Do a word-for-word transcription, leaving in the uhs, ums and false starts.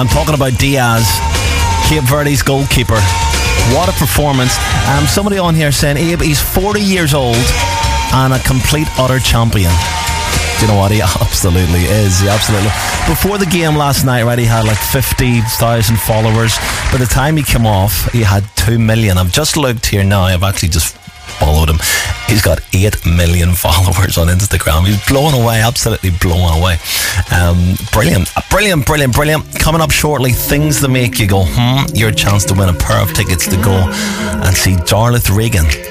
I'm talking about Diaz, Cape Verde's goalkeeper. What a performance. Um, somebody on here saying, Abe, he's forty years old and a complete utter champion. Do you know what? He absolutely is. He absolutely. Before the game last night, right, he had like fifty thousand followers. By the time he came off, he had two million. I've just looked here now. I've actually just followed him. He's got eight million followers on Instagram. He's blowing away, absolutely blowing away. Um, brilliant, brilliant, brilliant, brilliant. Coming up shortly, things that make you go, hmm, your chance to win a pair of tickets to go and see Darlith Regan